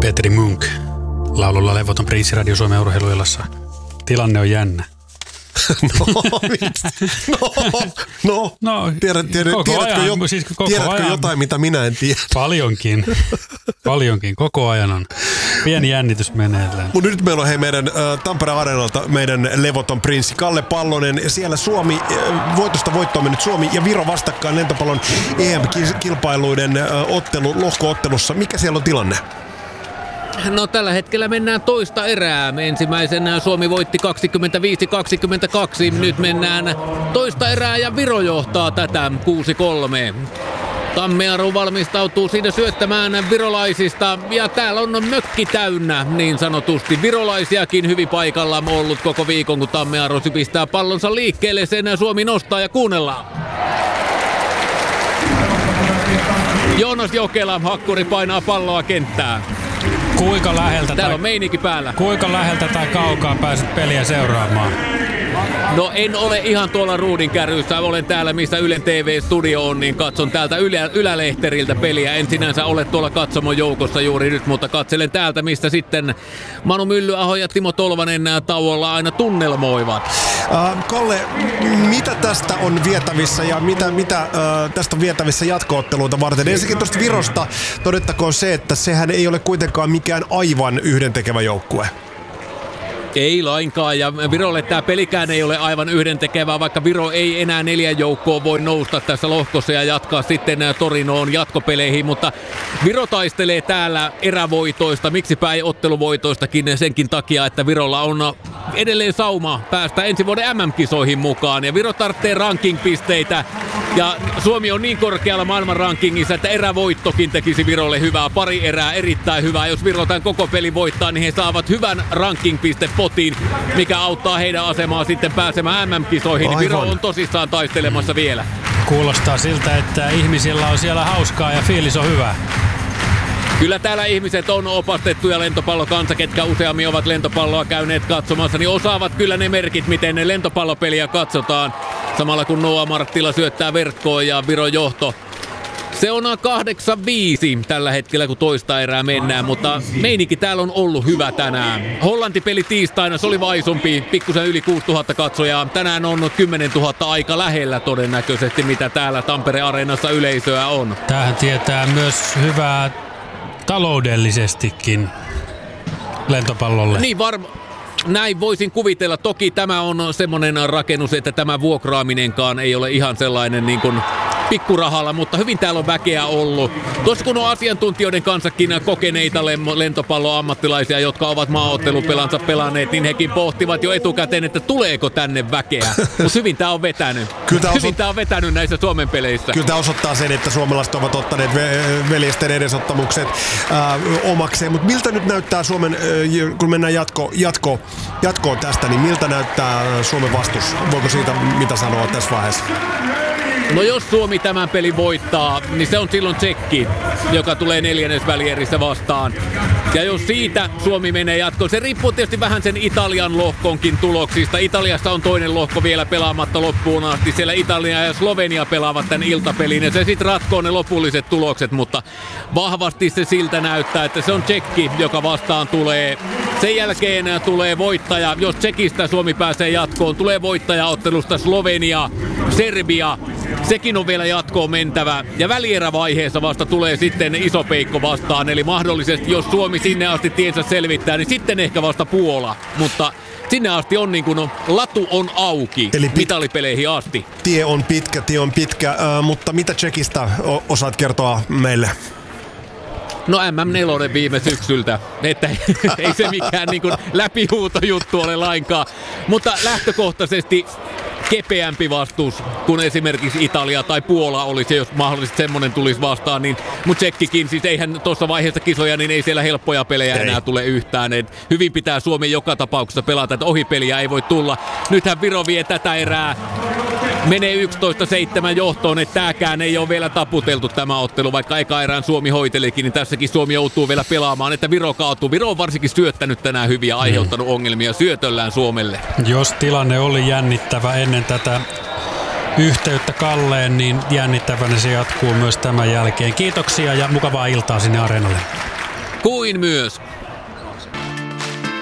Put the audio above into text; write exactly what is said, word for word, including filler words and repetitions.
Petri Munk laululla Levoton prinssi Radio Suomen urheiluillassa. Tilanne on jännä. no, no, no, no. Tiedät, tiedät, koko tiedätkö, ajan, jo, siis koko tiedätkö ajan, jotain, mitä minä en tiedä? Paljonkin, paljonkin. Koko ajan on pieni jännitys meneillään. Mutta nyt meillä on hei meidän äh, Tampereen Areenalta meidän Levoton prinssi Kalle Pallonen. Siellä Suomi, äh, voitosta voittoon mennyt Suomi ja Viro vastakkain lentopallon E M-kilpailuiden äh, ottelu, lohko-ottelussa. Mikä siellä on tilanne? No tällä hetkellä mennään toista erää. Ensimmäisenä Suomi voitti kaksikymmentäviisi kaksikymmentäkaksi. Nyt mennään toista erää ja Viro johtaa tätä kuusi kolme. Tammearu valmistautuu siinä syöttämään virolaisista ja täällä on mökki täynnä niin sanotusti. Virolaisiakin hyvin paikalla on ollut koko viikon, kun Tammearu pistää pallonsa liikkeelle. Sen Suomi nostaa ja kuunnellaan. Joonas Jokela, hakkuri painaa palloa kenttään. Kuinka läheltä, Täällä tai, on meininki päällä. Kuinka läheltä tai kaukaa pääset peliä seuraamaan? No en ole ihan tuolla ruudin kärryssä. Olen täällä, missä Ylen T V-studio on, niin katson täältä ylä, ylälehteriltä peliä. En sinänsä ole tuolla katsomon joukossa juuri nyt, mutta katselen täältä, mistä sitten Manu Myllyaho ja Timo Tolvanen tauolla aina tunnelmoivat. Äh, Kalle, mitä tästä on vietävissä ja mitä, mitä äh, tästä on vietävissä jatko-otteluita varten? Ensinnäkin tuosta Virosta todettakoon se, että sehän ei ole kuitenkaan mikään aivan yhdentekevä joukkue. Ei lainkaan, ja Virolle tämä pelikään ei ole aivan yhdentekevää, vaikka Viro ei enää neljän joukkoon voi nousta tässä lohkossa ja jatkaa sitten Torinoon jatkopeleihin, mutta Viro taistelee täällä erävoitoista, miksipä ei otteluvoitoistakin senkin takia, että Virolla on edelleen sauma päästä ensi vuoden M M-kisoihin mukaan, ja Viro tarvitsee ranking-pisteitä, ja Suomi on niin korkealla maailman rankingissa, että erävoittokin tekisi Virolle hyvää, pari erää erittäin hyvää, jos Viro tämän koko peli voittaa, niin he saavat hyvän ranking-piste potiin, mikä auttaa heidän asemaa sitten pääsemään M M-kisoihin. Aivan. Viro on tosissaan taistelemassa vielä. Kuulostaa siltä, että ihmisillä on siellä hauskaa ja fiilis on hyvä. Kyllä täällä ihmiset on opastettuja lentopallokansa, ketkä useammin ovat lentopalloa käyneet katsomassa, niin osaavat kyllä ne merkit, miten ne lentopallopeliä katsotaan. Samalla kun Noa Marttila syöttää verkkoon ja Viron johto. Se on kahdeksan viisi tällä hetkellä, kun toista erää mennään, mutta meininki täällä on ollut hyvä tänään. Hollanti-peli tiistaina, se oli vaisumpi, pikkusen yli kuusituhatta katsojaa. Tänään on kymmenentuhatta aika lähellä todennäköisesti, mitä täällä Tampereen Areenassa yleisöä on. Tämähän tietää myös hyvää taloudellisestikin lentopallolle. Niin varmaan. Näin voisin kuvitella. Toki tämä on semmoinen rakennus, että tämä vuokraaminenkaan ei ole ihan sellainen niin kuin pikkurahalla, mutta hyvin täällä on väkeä ollut. Tuossa kun on asiantuntijoiden kanssakin kokeneita lentopalloammattilaisia, jotka ovat maaottelupelansa pelanneet, niin hekin pohtivat jo etukäteen, että tuleeko tänne väkeä. Mutta hyvin tää on vetänyt. Kyllä hyvin tää on vetänyt näissä Suomen peleissä. Kyllä tämä osoittaa sen, että suomalaiset ovat ottaneet ve- veljesten edesottamukset äh, omakseen. Mutta miltä nyt näyttää Suomen, äh, kun mennään jatko, jatko, jatkoon tästä, niin miltä näyttää Suomen vastus? Voiko siitä mitä sanoa tässä vaiheessa? No jos Suomi tämän pelin voittaa, niin se on silloin Tsekki, joka tulee neljännesvälierissä vastaan. Ja jos siitä Suomi menee jatkoon, se riippuu tietysti vähän sen Italian lohkonkin tuloksista. Italiassa on toinen lohko vielä pelaamatta loppuun asti. Siellä Italia ja Slovenia pelaavat tämän iltapelin ja se sitten ratkoo ne lopulliset tulokset, mutta vahvasti se siltä näyttää, että se on Tsekki, joka vastaan tulee. Sen jälkeen tulee voittaja, jos Tsekistä Suomi pääsee jatkoon, tulee voittajaottelusta Slovenia, Serbia. Sekin on vielä jatkoon mentävä. Ja välierävaiheessa vasta tulee sitten iso peikko vastaan. Eli mahdollisesti, jos Suomi sinne asti tiensä selvittää, niin sitten ehkä vasta Puola. Mutta sinne asti on niin kuin, latu on auki. Eli pit- mitalipeleihin asti. Tie on pitkä, tie on pitkä. Äh, mutta mitä Tsekistä o- osaat kertoa meille? No M M neljä viime syksyltä, että ei se mikään niin kuin läpihuutojuttu ole lainkaan. Mutta lähtökohtaisesti kepeämpi vastus kuin esimerkiksi Italia tai Puola olisi, jos mahdollisesti semmoinen tulisi vastaan. Niin, mutta Tsekkikin, siis eihän tuossa vaiheessa kisoja, niin ei siellä helppoja pelejä ei enää tule yhtään. Et hyvin pitää Suomi joka tapauksessa pelata, että ohipeliä ei voi tulla. Nythän Viro vie tätä erää. Menee yksitoista seitsemän johtoon, että tääkään ei ole vielä taputeltu tämä ottelu, vaikka eka erään Suomi hoitelikin, niin tässäkin Suomi joutuu vielä pelaamaan, että Viro kaatuu. Viro on varsinkin syöttänyt tänään hyviä, aiheuttanut ongelmia syötöllään Suomelle. Jos tilanne oli jännittävä ennen tätä yhteyttä Kalleen, niin jännittävänä se jatkuu myös tämän jälkeen. Kiitoksia ja mukavaa iltaa sinne areenalle. kuin myös